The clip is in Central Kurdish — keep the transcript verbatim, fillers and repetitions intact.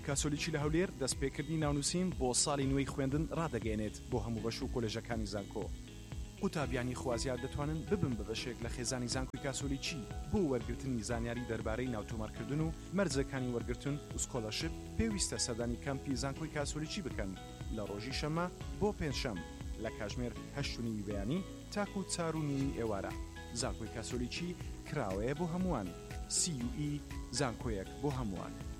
کاسۆلیچی لە هەولێر دەستپێکردنی ناونووسین بۆ ساڵی نوێی خوێندن ڕادەگەێنێت بۆ هەموو بەش و کۆلێژەکانی زانکۆ. قوتابیانی خوازیار دەتوانن ببن بە بەشێک لە خێزانی زانکۆی کاسۆلیچی بۆ وەرگرتنی زانیاری دەربارەی ناوتۆمارکردن و مەرجەکانی وەرگرتن و سکۆلەرشپ پێویستە سەردانی کەمپی زانکۆی کاسۆلیچی بکەن لە ڕۆژی شەمە بۆ پێنجشەم لە کاتژمێر هەشت و نیمی بەیانی تاکو و چار و نیمی ئێوارە. زانکۆی کاسۆلیچی کراوەیە بۆ هەمووان. سی یو ئی زانکۆیەک بۆ هەمووان.